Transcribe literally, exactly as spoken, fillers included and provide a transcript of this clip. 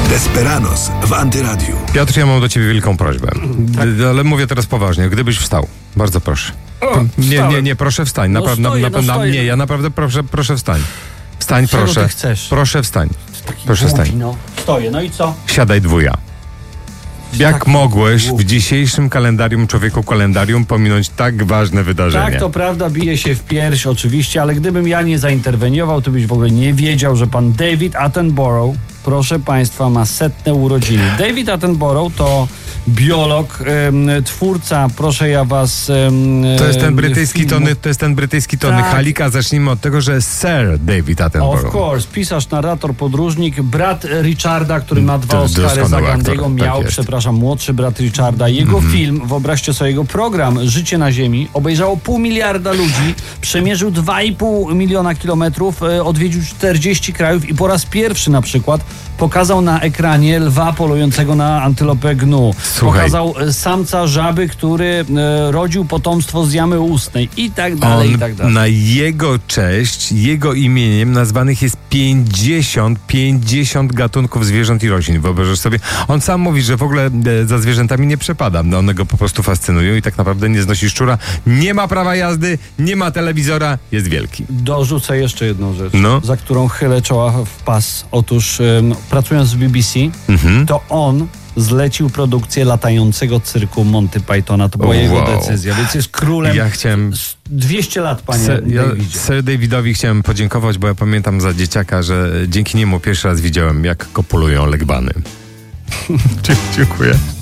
Desperados w Antyradiu. Piotr, ja mam do ciebie wielką prośbę, tak. D- ale mówię teraz poważnie. Gdybyś wstał, bardzo proszę. O, nie, nie, nie, proszę wstań. No Naprawdę, stoję, na, no na, stoję. nie, ja naprawdę proszę, proszę wstań. Wstań, Czego proszę. ty chcesz? Proszę wstań. Taki Proszę głupi, wstań. no. Stoję, no i co? Siadaj dwuja. Jak Tak mogłeś głupi. w dzisiejszym kalendarium, człowieku kalendarium, pominąć tak ważne wydarzenie? Tak, to prawda, bije się w pierś oczywiście, ale gdybym ja nie zainterweniował, to byś w ogóle nie wiedział, że pan David Attenborough, proszę państwa, ma setne urodziny. David Attenborough to biolog, em, twórca, proszę ja was... Em, To jest ten brytyjski filmu. Tony, to jest ten brytyjski Tony Tak. Halika. Zacznijmy od tego, że Sir David Attenborough. Of course, pisarz, narrator, podróżnik, brat Richarda, który ma dwa To Oscary za doskonały Gandiego, aktor, miał, tak jest. przepraszam, młodszy brat Richarda. Jego Mhm. film, wyobraźcie sobie, jego program Życie na Ziemi obejrzało pół miliarda ludzi, przemierzył dwa i pół miliona kilometrów, e, odwiedził czterdzieści krajów i po raz pierwszy na przykład pokazał na ekranie lwa polującego na antylopę gnu. Słuchaj. Pokazał e, samca żaby, który e, rodził potomstwo z jamy ustnej i tak dalej, On, i tak dalej. na jego cześć, jego imieniem nazwanych jest pięćdziesiąt, pięćdziesiąt gatunków zwierząt i roślin. Wyobrażasz sobie? On sam mówi, że w ogóle e, za zwierzętami nie przepada. No, one go po prostu fascynują i tak naprawdę nie znosi szczura. Nie ma prawa jazdy, nie ma telewizora, jest wielki. Dorzucę jeszcze jedną rzecz, No. za którą chylę czoła w pas. Otóż ym, pracując w B B C, Mhm. to on zlecił produkcję latającego cyrku Monty Pythona. To była Wow. jego decyzja, więc jest królem. Ja chciałem... S- dwieście lat, panie Se, ja, Davidzie. Sir Davidowi chciałem podziękować, bo ja pamiętam za dzieciaka, że dzięki niemu pierwszy raz widziałem, jak kopulują legbany. Dziękuję.